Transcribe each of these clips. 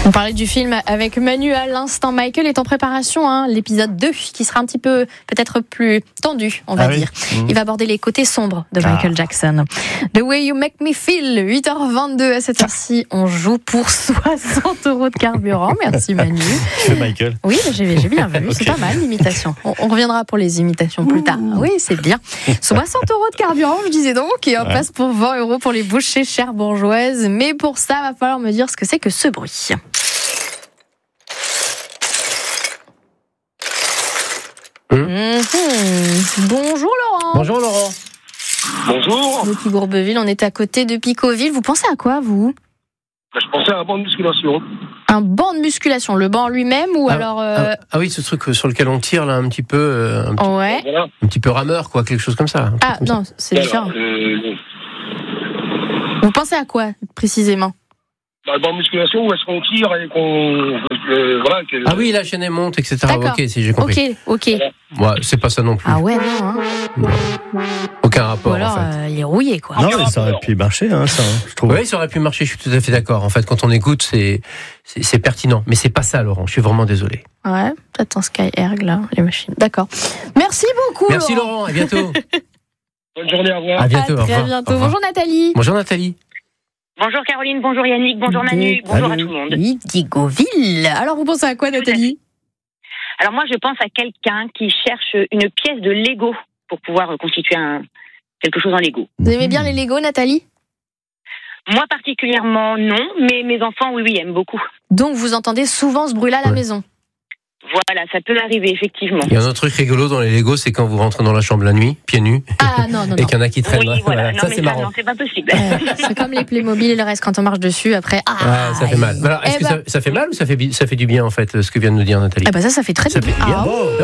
On parlait du film avec Manu à l'instant. Michael est en préparation, l'épisode 2, qui sera un petit peu peut-être plus tendu, on va dire. Il va aborder les côtés sombres de Michael Jackson. The Way You Make Me Feel, 8h22 à cette heure-ci. On joue pour 60 € de carburant. Merci Manu. Tu fais Michael? Oui, j'ai bien vu. Okay. C'est pas mal l'imitation. On reviendra pour les imitations plus tard. Oui, c'est bien. 60 € de carburant, je disais donc, et on passe pour 20 € pour les bouchées cherbourgeoises. Mais pour ça, il va falloir me dire ce que c'est que ce bruit. Bonjour Laurent. Bonjour Laurent. Bonjour. Depuis Gourbeville, on est à côté de Picoville. Vous pensez à quoi, vous? Je pensais à un banc de musculation. Un banc de musculation, le banc lui-même ou alors Ah oui, ce truc sur lequel on tire là un petit peu, ouais. Un petit peu rameur quoi, quelque chose comme ça. Ah non, c'est différent. Vous pensez à quoi précisément? Le banc de musculation où est-ce qu'on tire et qu'on voilà. Ah oui, la chaîne elle monte, etc. D'accord. Ok, si j'ai compris. Ok. Ouais, c'est pas ça non plus. Ah ouais, non. Non. Aucun rapport. Ou alors, en fait. il est rouillé quoi. Non, mais ça aurait pu marcher, ça, je trouve. Oui, ça aurait pu marcher. Je suis tout à fait d'accord. En fait, quand on écoute, c'est pertinent. Mais c'est pas ça, Laurent. Je suis vraiment désolé. Ouais, peut-être en Sky Erg là, les machines. D'accord. Merci beaucoup. Merci Laurent. À bientôt. Bonne journée, au revoir. À bientôt. À très bientôt. Bonjour Nathalie. Bonjour Nathalie. Bonjour Caroline, bonjour Yannick, bonjour Manu, bonjour à tout le monde. Oui, Digoville. Alors vous pensez à quoi Nathalie? Alors moi je pense à quelqu'un qui cherche une pièce de Lego pour pouvoir constituer quelque chose en Lego. Vous aimez bien les Lego Nathalie? Moi particulièrement non, mais mes enfants oui aiment beaucoup. Donc vous entendez souvent ce bruit-là à la maison? Voilà, ça peut arriver effectivement. Il y a un autre truc rigolo dans les Lego, c'est quand vous rentrez dans la chambre la nuit, pieds nus, ah, non. et qu'il y en a qui traînent. Oui, voilà. Ça c'est marrant. Non, c'est pas possible. C'est comme les Playmobil et le reste quand on marche dessus après. Ouais, ça fait mal. Alors, est-ce que ça fait mal ou ça fait du bien en fait, ce que vient de nous dire Nathalie? Eh ben ça fait très bien. bien.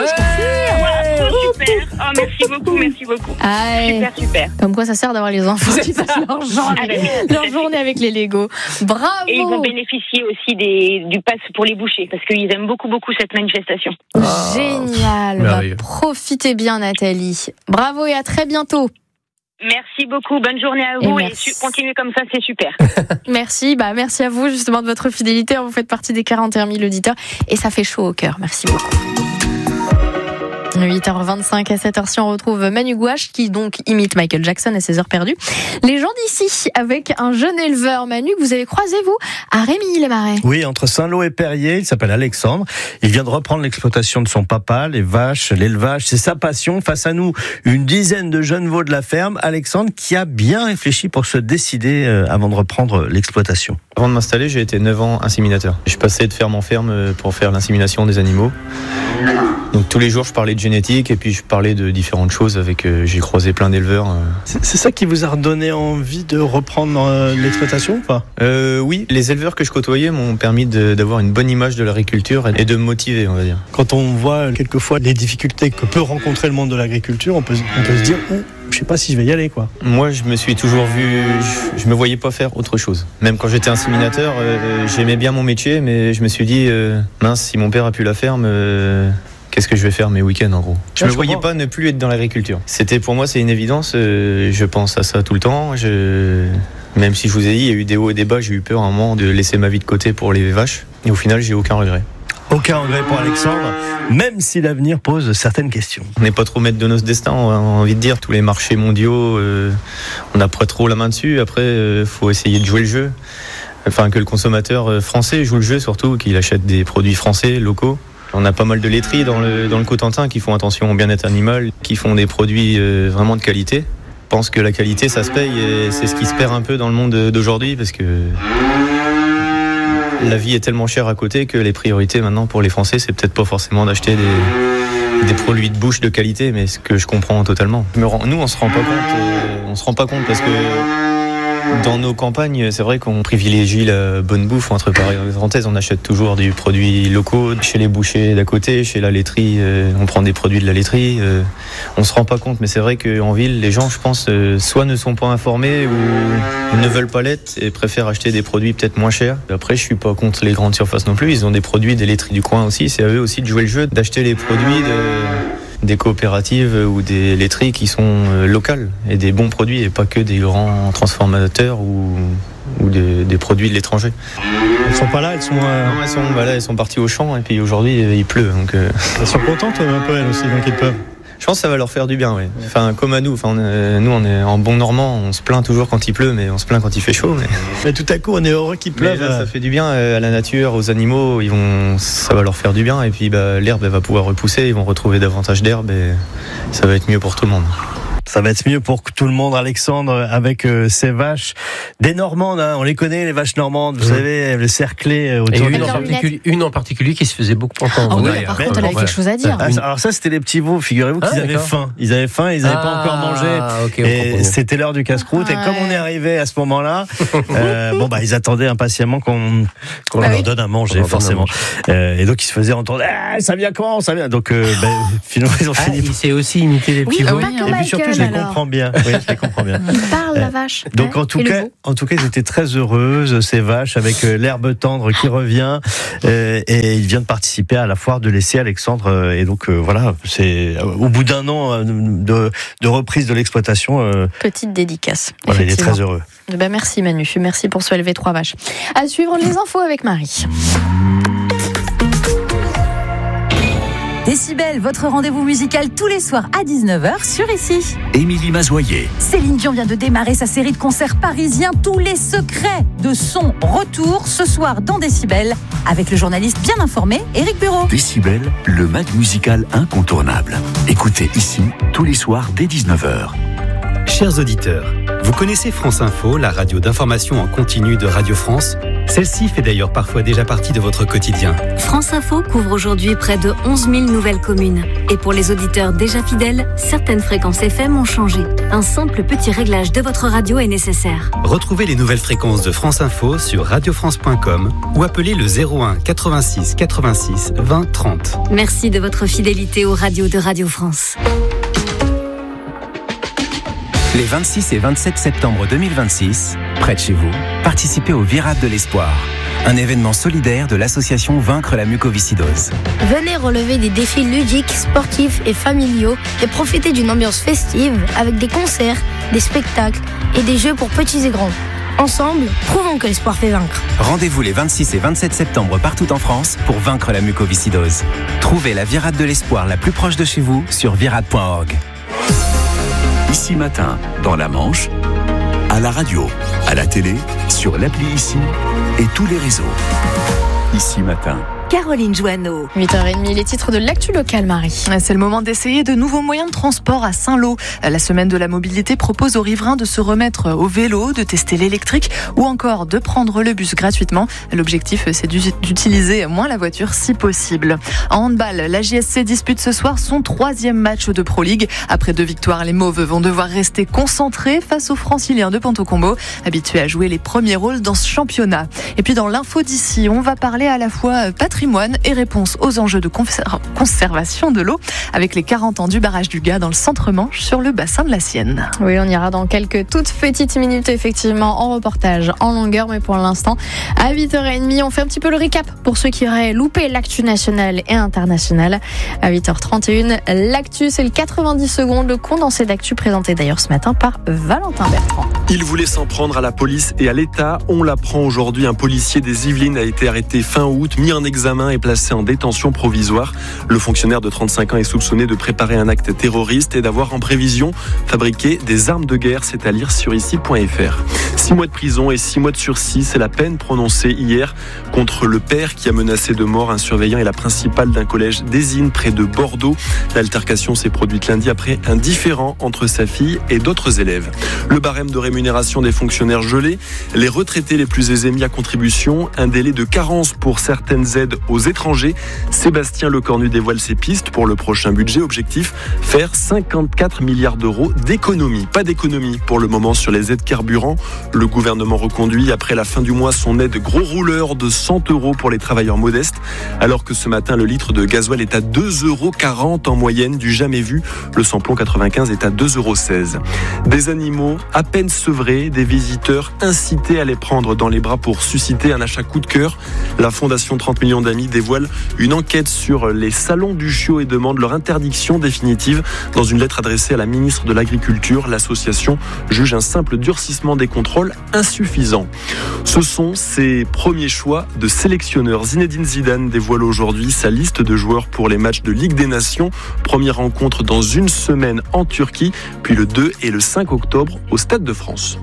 Super. Oh, merci beaucoup. Ah, Super. Comme quoi ça sert d'avoir les enfants qui passent leur journée avec les Lego. Bravo. Et ils vont bénéficier aussi du pass pour les bouchées parce qu'ils aiment beaucoup cette manifestation. Génial. Profitez bien Nathalie. Bravo et à très bientôt. Merci beaucoup, bonne journée à vous et continuez comme ça, c'est super. Merci à vous justement de votre fidélité. Vous faites partie des 41 000 auditeurs et ça fait chaud au cœur. Merci beaucoup. 8h25 à cette heure-ci, on retrouve Manu Gouache qui donc imite Michael Jackson à ses heures perdues. Les gens d'ici avec un jeune éleveur, Manu, que vous avez croisé vous à Rémilly-les-Marais. Oui, entre Saint-Lô et Perrier, il s'appelle Alexandre. Il vient de reprendre l'exploitation de son papa, les vaches, l'élevage, c'est sa passion. Face à nous, une dizaine de jeunes veaux de la ferme. Alexandre qui a bien réfléchi pour se décider avant de reprendre l'exploitation. Avant de m'installer, j'ai été 9 ans inséminateur. Je passais de ferme en ferme pour faire l'insémination des animaux. Donc tous les jours, je parlais de génétique et puis je parlais de différentes choses j'ai croisé plein d'éleveurs. C'est ça qui vous a redonné envie de reprendre l'exploitation ou pas? Oui, les éleveurs que je côtoyais m'ont permis d'avoir une bonne image de l'agriculture et de me motiver, on va dire. Quand on voit quelquefois les difficultés que peut rencontrer le monde de l'agriculture, on peut se dire je sais pas si je vais y aller quoi. Moi, je me suis toujours vu, je me voyais pas faire autre chose. Même quand j'étais inséminateur, j'aimais bien mon métier, mais je me suis dit mince, si mon père a pu la ferme. Qu'est-ce que je vais faire mes week-ends en gros? Je me voyais pas ne plus être dans l'agriculture. Pour moi, c'est une évidence. Je pense à ça tout le temps. Même si je vous ai dit, il y a eu des hauts et des bas, j'ai eu peur à un moment de laisser ma vie de côté pour les vaches. Et au final, j'ai aucun regret. Aucun regret pour Alexandre, même si l'avenir pose certaines questions. On n'est pas trop maître de notre destin, on a envie de dire. Tous les marchés mondiaux, on n'a pas trop la main dessus. Après, faut essayer de jouer le jeu. Enfin, que le consommateur français joue le jeu surtout, qu'il achète des produits français, locaux. On a pas mal de laiteries dans le Cotentin qui font attention au bien-être animal, qui font des produits vraiment de qualité. Je pense que la qualité, ça se paye et c'est ce qui se perd un peu dans le monde d'aujourd'hui parce que la vie est tellement chère à côté que les priorités maintenant pour les Français, c'est peut-être pas forcément d'acheter des produits de bouche de qualité, mais ce que je comprends totalement. Nous, on se rend pas compte parce que dans nos campagnes, c'est vrai qu'on privilégie la bonne bouffe. Entre parenthèses, on achète toujours des produits locaux chez les bouchers d'à côté, chez la laiterie. On prend des produits de la laiterie. On se rend pas compte, mais c'est vrai qu'en ville, les gens, je pense, soit ne sont pas informés ou ne veulent pas l'être et préfèrent acheter des produits peut-être moins chers. Après, je suis pas contre les grandes surfaces non plus. Ils ont des produits, des laiteries du coin aussi. C'est à eux aussi de jouer le jeu, d'acheter les produits des coopératives ou des laiteries qui sont locales et des bons produits et pas que des grands transformateurs ou ou des produits de l'étranger. Elles sont pas là, elles sont... Non, elles sont parties au champ et puis aujourd'hui il pleut. Donc, Elles sont contentes un peu elles aussi, donc ils peuvent. Je pense que ça va leur faire du bien, oui. Enfin, comme à nous. Enfin, nous, on est en bon normand, on se plaint toujours quand il pleut, mais on se plaint quand il fait chaud. Mais tout à coup, on est heureux qu'il pleuve. Là, ça fait du bien à la nature, aux animaux. Ça va leur faire du bien. Et puis, l'herbe elle va pouvoir repousser. Ils vont retrouver davantage d'herbe et ça va être mieux pour tout le monde. Ça va être mieux pour tout le monde, Alexandre, avec ces vaches des Normandes. Hein. On les connaît, les vaches normandes, vous savez, les cerclés autour et une en particulier qui se faisait beaucoup entendre. Ah oui, par contre, elle avait quelque chose à dire. Alors ça, c'était les petits veaux. Figurez-vous qu'ils avaient faim. Ils avaient faim, ils n'avaient pas encore mangé. Et c'était l'heure du casse-croûte. Et comme on est arrivé à ce moment-là, ils attendaient impatiemment qu'on leur donne à manger, forcément. Et donc, ils se faisaient entendre. Ça vient quand? Ça vient. Donc, finalement, ils ont fini. Il sait aussi imiter les petits veaux. Et puis surtout, je les comprends bien. Oui, je les comprends bien. Il parle, la vache. Donc, en tout cas, ils étaient très heureuses, ces vaches, avec l'herbe tendre qui revient. Et il vient de participer à la foire de l'essai, Alexandre. Et donc, voilà, c'est au bout d'un an de reprise de l'exploitation. Petite dédicace. Voilà, il est très heureux. Merci Manu, merci pour ce LV3 vaches. À suivre les infos avec Marie. Décibel, votre rendez-vous musical tous les soirs à 19h sur Ici. Émilie Mazoyer. Céline Dion vient de démarrer sa série de concerts parisiens. Tous les secrets de son retour ce soir dans Décibel avec le journaliste bien informé Éric Bureau. Décibel, le mag musical incontournable. Écoutez Ici tous les soirs dès 19h. Chers auditeurs, vous connaissez France Info, la radio d'information en continu de Radio France? Celle-ci fait d'ailleurs parfois déjà partie de votre quotidien. France Info couvre aujourd'hui près de 11 000 nouvelles communes. Et pour les auditeurs déjà fidèles, certaines fréquences FM ont changé. Un simple petit réglage de votre radio est nécessaire. Retrouvez les nouvelles fréquences de France Info sur radiofrance.com ou appelez le 01 86 86 20 30. Merci de votre fidélité aux radios de Radio France. Les 26 et 27 septembre 2026, près de chez vous, participez au Virade de l'Espoir, un événement solidaire de l'association Vaincre la mucoviscidose. Venez relever des défis ludiques, sportifs et familiaux et profiter d'une ambiance festive avec des concerts, des spectacles et des jeux pour petits et grands. Ensemble, prouvons que l'espoir fait vaincre. Rendez-vous les 26 et 27 septembre partout en France pour vaincre la mucoviscidose. Trouvez la Virade de l'Espoir la plus proche de chez vous sur virade.org. Ici Matin, dans la Manche, à la radio, à la télé, sur l'appli Ici et tous les réseaux. Ici Matin. Caroline Joanneau. 8h30, les titres de l'actu locale, Marie. C'est le moment d'essayer de nouveaux moyens de transport à Saint-Lô. La semaine de la mobilité propose aux riverains de se remettre au vélo, de tester l'électrique ou encore de prendre le bus gratuitement. L'objectif, c'est d'utiliser moins la voiture si possible. En handball, la JSC dispute ce soir son 3e match de Pro League. Après 2 victoires, les Mauves vont devoir rester concentrés face aux Franciliens de Ponto-Combo, habitués à jouer les premiers rôles dans ce championnat. Et puis dans l'info d'ici, on va parler à la fois patrimoine et réponse aux enjeux de conservation de l'eau avec les 40 ans du barrage du Gard dans le centre-Manche sur le bassin de la Sienne. Oui, on ira dans quelques toutes petites minutes effectivement en reportage en longueur, mais pour l'instant à 8h30 on fait un petit peu le récap pour ceux qui auraient loupé l'actu nationale et internationale. À 8h31 l'actu, c'est le 90 secondes, le condensé d'actu présenté d'ailleurs ce matin par Valentin Bertrand. Il voulait s'en prendre à la police et à l'État. On l'apprend aujourd'hui, un policier des Yvelines a été arrêté fin août, mis en examen et placé en détention provisoire. Le fonctionnaire de 35 ans est soupçonné de préparer un acte terroriste et d'avoir en prévision fabriqué des armes de guerre. C'est à lire sur ici.fr. 6 mois de prison et 6 mois de sursis, c'est la peine prononcée hier contre le père qui a menacé de mort un surveillant et la principale d'un collège d'Ésine près de Bordeaux. L'altercation s'est produite lundi après un différend entre sa fille et d'autres élèves. Le barème de rémunération des fonctionnaires gelé, les retraités les plus aisés mis à contribution, un délai de carence pour certaines aides aux étrangers. Sébastien Lecornu dévoile ses pistes pour le prochain budget. Objectif, faire 54 milliards d'euros d'économies. Pas d'économie pour le moment sur les aides carburant. Le gouvernement reconduit après la fin du mois son aide gros rouleur de 100 euros pour les travailleurs modestes. Alors que ce matin, le litre de gasoil est à 2,40 euros en moyenne, du jamais vu. Le samplon 95 est à 2,16 euros. Des animaux à peine sevrés, des visiteurs incités à les prendre dans les bras pour susciter un achat coup de cœur. La fondation 30 millions d'amis dévoile une enquête sur les salons du chiot et demande leur interdiction définitive. Dans une lettre adressée à la ministre de l'Agriculture, l'association juge un simple durcissement des contrôles insuffisant. Ce sont ses premiers choix de sélectionneur. Zinedine Zidane dévoile aujourd'hui sa liste de joueurs pour les matchs de Ligue des Nations. Première rencontre dans une semaine en Turquie, puis le 2 et le 5 octobre au Stade de France.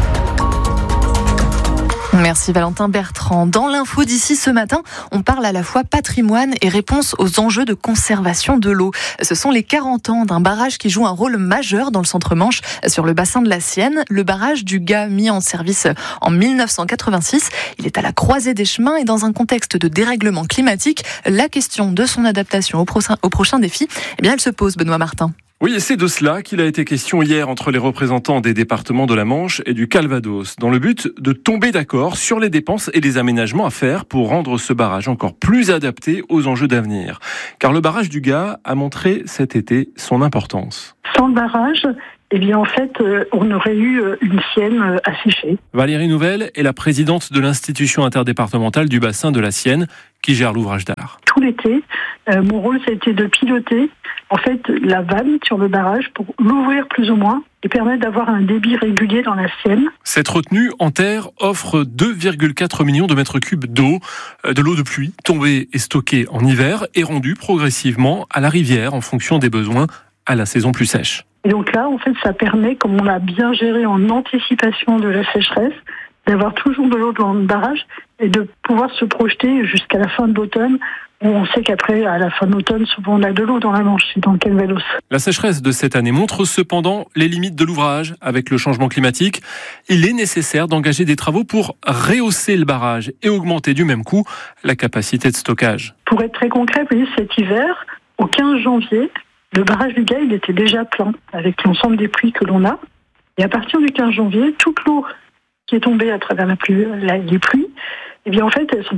Merci Valentin Bertrand. Dans l'info d'ici ce matin, on parle à la fois patrimoine et réponse aux enjeux de conservation de l'eau. Ce sont les 40 ans d'un barrage qui joue un rôle majeur dans le centre-Manche sur le bassin de la Sienne. Le barrage du Gard, mis en service en 1986. Il est à la croisée des chemins et dans un contexte de dérèglement climatique, la question de son adaptation au prochain défi, elle se pose, Benoît Martin. Oui, et c'est de cela qu'il a été question hier entre les représentants des départements de la Manche et du Calvados, dans le but de tomber d'accord sur les dépenses et les aménagements à faire pour rendre ce barrage encore plus adapté aux enjeux d'avenir. Car le barrage du Gard a montré cet été son importance. Sans le barrage, en fait, on aurait eu une Sienne asséchée. Valérie Nouvel est la présidente de l'institution interdépartementale du bassin de la Sienne qui gère l'ouvrage d'art. Tout l'été, mon rôle, ça a été de piloter en fait la vanne sur le barrage pour l'ouvrir plus ou moins et permettre d'avoir un débit régulier dans la Sienne. Cette retenue en terre offre 2,4 millions de mètres cubes d'eau, de l'eau de pluie tombée et stockée en hiver et rendue progressivement à la rivière en fonction des besoins à la saison plus sèche. Et donc là, en fait, ça permet, comme on l'a bien géré en anticipation de la sécheresse, d'avoir toujours de l'eau dans le barrage et de pouvoir se projeter jusqu'à la fin de l'automne, où on sait qu'après, à la fin de l'automne, souvent on a de l'eau dans la Manche et dans le Calvados. La sécheresse de cette année montre cependant les limites de l'ouvrage. Avec le changement climatique, il est nécessaire d'engager des travaux pour rehausser le barrage et augmenter du même coup la capacité de stockage. Pour être très concret, vous voyez, cet hiver, au 15 janvier, le barrage du Gard, il était déjà plein avec l'ensemble des pluies que l'on a. Et à partir du 15 janvier, toute l'eau qui est tombée à travers les pluies, en fait, elle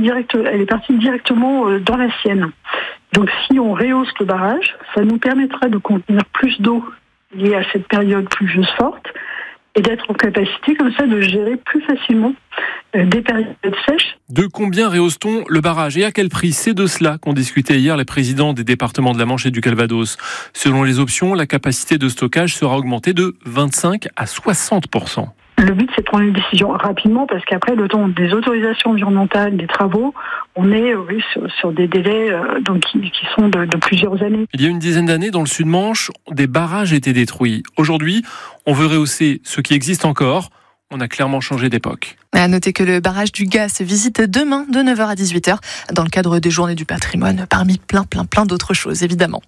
est partie directement dans la Sienne. Donc, si on rehausse le barrage, ça nous permettra de contenir plus d'eau liée à cette période pluvieuse forte et d'être en capacité, comme ça, de gérer plus facilement des périodes sèches. De combien rehausse-t-on le barrage et à quel prix ? C'est de cela qu'ont discuté hier les présidents des départements de la Manche et du Calvados. Selon les options, la capacité de stockage sera augmentée de 25 à 60%. Le but, c'est de prendre une décision rapidement parce qu'après, le temps des autorisations environnementales, des travaux, on est sur des délais qui sont de plusieurs années. Il y a une dizaine d'années, dans le Sud-Manche, des barrages étaient détruits. Aujourd'hui, on veut rehausser ce qui existe encore. On a clairement changé d'époque. À noter que le barrage du Gard se visite demain de 9h à 18h dans le cadre des Journées du patrimoine, parmi plein d'autres choses, évidemment.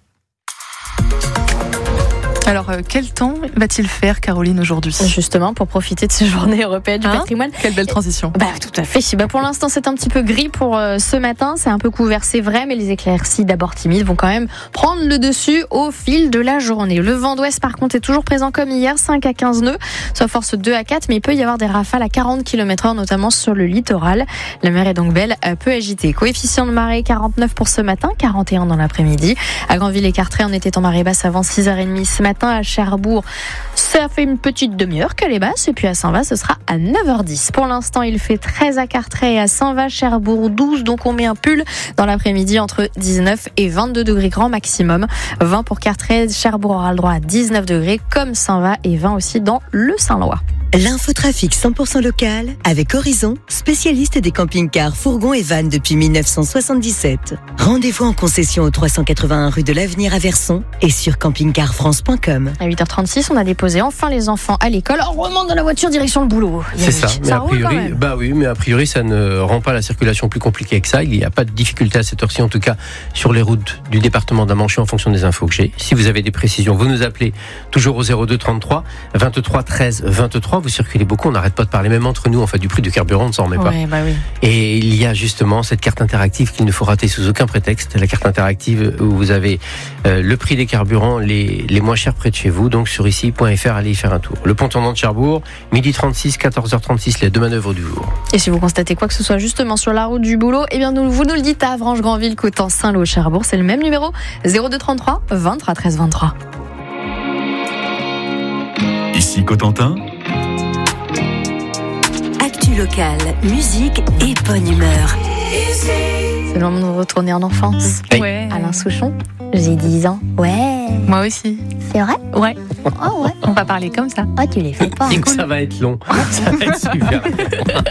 Alors, quel temps va-t-il faire, Caroline, aujourd'hui ? Justement, pour profiter de ces journées européennes du patrimoine. Quelle belle transition. Tout à fait. Pour l'instant, c'est un petit peu gris pour ce matin. C'est un peu couvert, c'est vrai, mais les éclaircies, d'abord timides, vont quand même prendre le dessus au fil de la journée. Le vent d'ouest, par contre, est toujours présent comme hier, 5 à 15 nœuds, soit force 2 à 4, mais il peut y avoir des rafales à 40 km/h, notamment sur le littoral. La mer est donc belle, peu agitée. Coefficient de marée, 49 pour ce matin, 41 dans l'après-midi. À Granville-et-Cartré, on était en marée basse avant 6h30 ce matin. À Cherbourg, ça fait une petite demi-heure qu'elle est basse, et puis à Saint-Va, ce sera à 9h10. Pour l'instant, il fait 13 à Cartré et à Saint-Va, Cherbourg 12, donc on met un pull dans l'après-midi entre 19 et 22 degrés grand maximum. 20 pour Cartré, Cherbourg aura le droit à 19 degrés, comme Saint-Va, et 20 aussi dans le Saint-Lois. L'infotrafic 100% local avec Horizon, spécialiste des camping-cars, fourgons et vannes depuis 1977. Rendez-vous en concession au 381 rue de l'Avenir à Verson et sur campingcarfrance.com. À 8h36, on a déposé enfin les enfants à l'école. On remonte dans la voiture direction le boulot. C'est ça, mais a priori, ça ne rend pas la circulation plus compliquée que ça. Il n'y a pas de difficulté à cette heure-ci, en tout cas sur les routes du département de la Manche en fonction des infos que j'ai. Si vous avez des précisions, vous nous appelez toujours au 02 33 23 13 23. Vous circulez beaucoup, on n'arrête pas de parler, même entre nous, du prix du carburant, on ne s'en remet pas. Oui. Et il y a justement cette carte interactive qu'il ne faut rater sous aucun prétexte. La carte interactive où vous avez le prix des carburants les moins chers près de chez vous, donc sur ici.fr, allez y faire un tour. Le pont tournant de Cherbourg, 12h36, 14h36, les deux manœuvres du jour. Et si vous constatez quoi que ce soit justement sur la route du boulot, vous nous le dites à Avranches, Granville, Coton, Saint-Lô, Cherbourg, c'est le même numéro, 02 33 23 13 23. Ici Cotentin. Actu locale, musique et bonne humeur. C'est le moment de retourner en enfance. Ouais. Alain Souchon, j'ai 10 ans. Ouais. Moi aussi. C'est vrai? Ouais. Oh ouais. On va parler comme ça. Ah, tu les fais pas. Ça va être long. Ça va être super.